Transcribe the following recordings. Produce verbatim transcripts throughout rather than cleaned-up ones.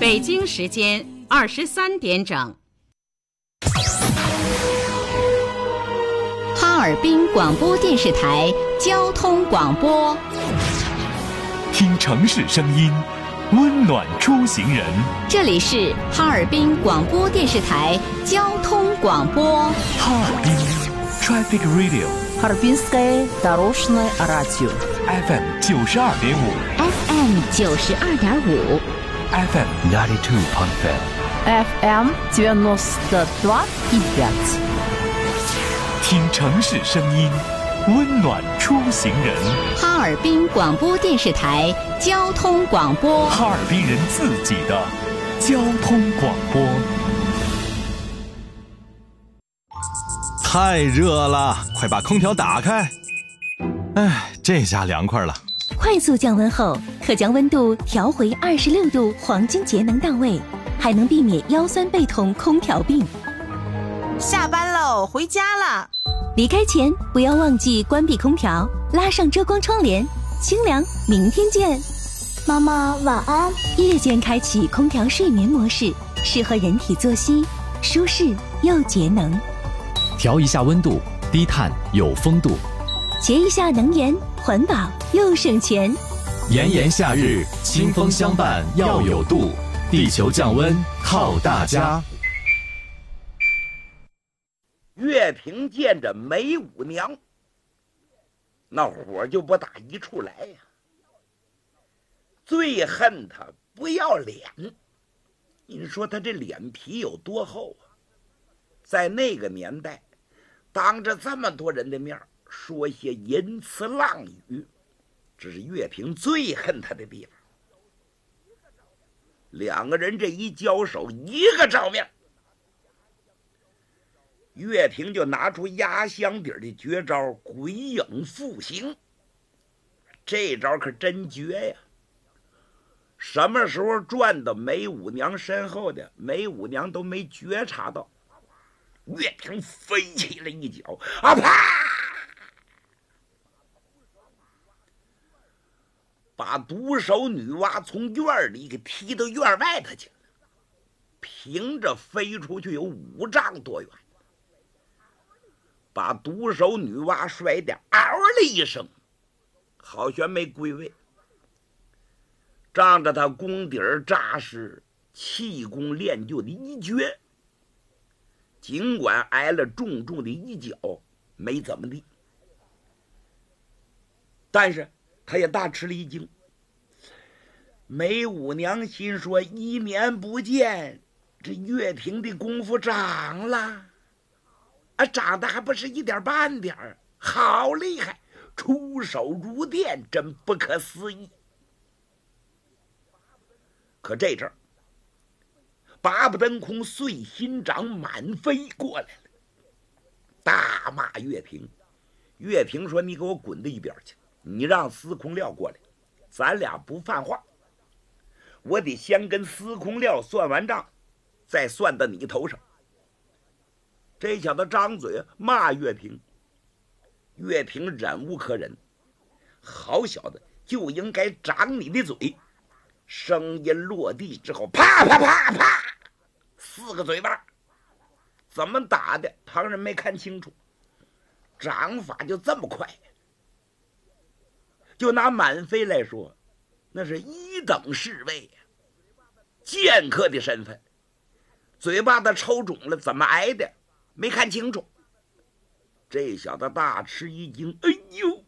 北京时间二十三点整。 哈尔滨广播电视台交通广播， 听城市声音，温暖出行人。 这里是哈尔滨广播电视台交通广播。 哈尔滨 Traffic Radio， Харбинское дорожное радио F M 九十二点五 F M 九十二点五 F M ninety two point five F M девяносто два и пять。 听城市声音，温暖出行人。 哈尔滨广播电视台交通广播， 哈尔滨人自己的交通广播。 太热了，快把空调打开。哎，这下凉快了。 快速降温后，可将温度调回二十六度，黄金节能到位，还能避免腰酸背痛、空调病。 下班喽，回家了。 离开前不要忘记关闭空调，拉上遮光窗帘，清凉。明天见。 妈妈晚安。 夜间开启空调睡眠模式，适合人体作息，舒适又节能。 调一下温度，低碳有风度。 节一下能源，环保又省钱。 炎炎夏日，清风相伴要有度，地球降温靠大家。 岳平见着梅五娘，那火就不打一处来呀。最恨他不要脸，你说他这脸皮有多厚啊？在那个年代，当着这么多人的面说些淫词浪语，这是岳平最恨他的地方。两个人这一交手，一个照面，岳平就拿出压箱底的绝招鬼影复形。这招可真绝呀！什么时候转到梅五娘身后的，梅五娘都没觉察到。岳平飞起了一脚，啊啪！把独手女娲从院里给踢到院外头去了，凭着飞出去有五丈多远，把独手女娲摔得嗷了一声，好悬没归位。仗着他功底儿扎实，气功练就的一绝，尽管挨了重重的一脚，没怎么地，但是他也大吃了一惊。梅五娘心说，一年不见，这岳平的功夫长了啊，长得还不是一点半点儿，好厉害，出手如电，真不可思议。可这阵儿，八不登空碎心掌满飞过来了，大骂岳平。岳平说，你给我滚到一边去，你让司空廖过来，咱俩不犯话，我得先跟司空廖算完账，再算到你头上。这小子张嘴骂岳平，岳平忍无可忍，好小子就应该长你的嘴。声音落地之后，啪啪啪啪，四个嘴巴，怎么打的旁人没看清楚，掌法就这么快。就拿满飞来说，那是一等侍卫呀，剑客的身份，嘴巴子抽肿了，怎么挨的没看清楚。这小子大吃一惊，哎呦，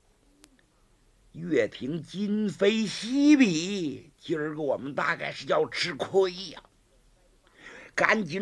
岳平今非昔比，今儿个我们大概是要吃亏呀，赶紧